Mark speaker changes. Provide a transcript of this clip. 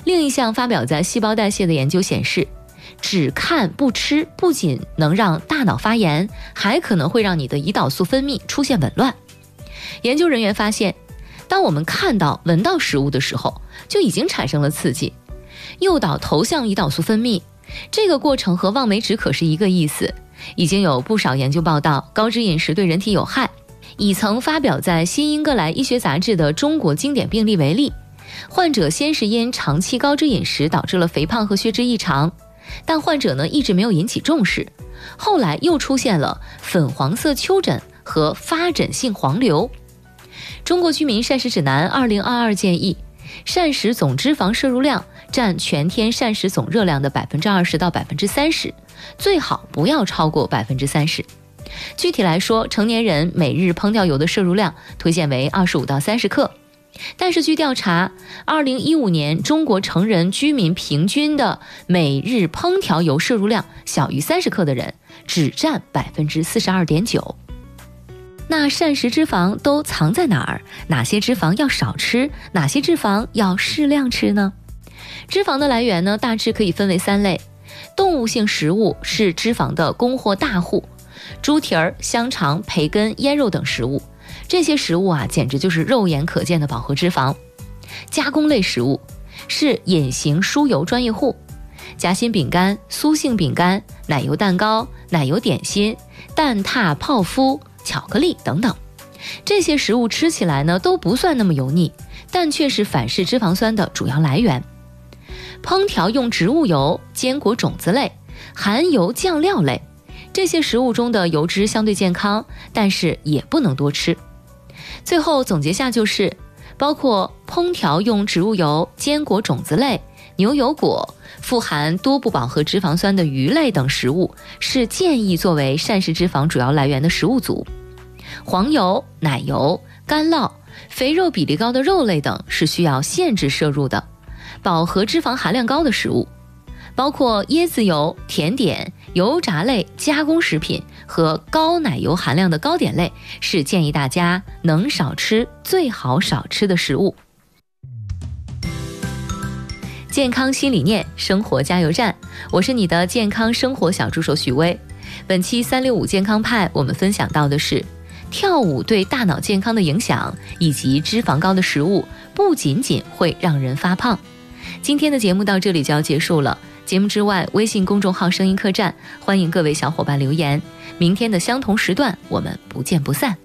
Speaker 1: 另一项发表在《细胞代谢》的研究显示，只看不吃不仅能让大脑发炎，还可能会让你的胰岛素分泌出现紊乱。研究人员发现，当我们看到、闻到食物的时候，就已经产生了刺激，诱导投向胰岛素分泌。这个过程和望梅止渴是一个意思。已经有不少研究报道，高脂饮食对人体有害。以曾发表在《新英格兰医学杂志》的中国经典病例为例，患者先是因长期高脂饮食导致了肥胖和血脂异常，但患者呢一直没有引起重视，后来又出现了粉黄色丘疹和发疹性黄瘤。中国居民膳食指南2022建议，膳食总脂肪摄入量占全天膳食总热量的20%到30%，最好不要超过30%。具体来说，成年人每日烹调油的摄入量推荐为25到30克。但是据调查，2015年中国成人居民平均的每日烹调油摄入量小于30克的人只占42.9%。那膳食脂肪都藏在哪儿？哪些脂肪要少吃？哪些脂肪要适量吃呢？脂肪的来源呢，大致可以分为3类。动物性食物是脂肪的供货大户，猪蹄儿、香肠、培根、腌肉等食物，这些食物啊，简直就是肉眼可见的饱和脂肪。加工类食物是隐形输油专业户，夹心饼干、酥性饼干、奶油蛋糕、奶油点心、蛋挞泡芙、巧克力等等。这些食物吃起来呢都不算那么油腻，但却是反式脂肪酸的主要来源。烹调用植物油、坚果种子类、含油酱料类，这些食物中的油脂相对健康，但是也不能多吃。最后总结下就是，包括烹调用植物油、坚果种子类、牛油果、富含多不饱和脂肪酸的鱼类等食物是建议作为膳食脂肪主要来源的食物组。黄油、奶油、干酪、肥肉比例高的肉类等是需要限制摄入的。饱和脂肪含量高的食物包括椰子油、甜点、油炸类、加工食品和高奶油含量的糕点类，是建议大家能少吃最好少吃的食物。健康新理念，生活加油站，我是你的健康生活小助手许巍。本期365健康派，我们分享到的是跳舞对大脑健康的影响，以及脂肪高的食物不仅仅会让人发胖。今天的节目到这里就要结束了，节目之外，微信公众号声音客栈，欢迎各位小伙伴留言。明天的相同时段，我们不见不散。